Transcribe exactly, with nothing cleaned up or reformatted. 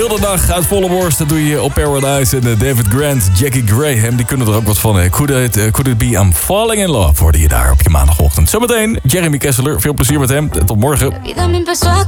Heel de dag uit volle borst. Dat doe je op Paradise. En uh, David Grant, Jackie Graham, die kunnen er ook wat van. Hè. Could it, uh, could it be I'm falling in love? Hoorde je daar op je maandagochtend. Zometeen Jeremy Kessler. Veel plezier met hem. Tot morgen.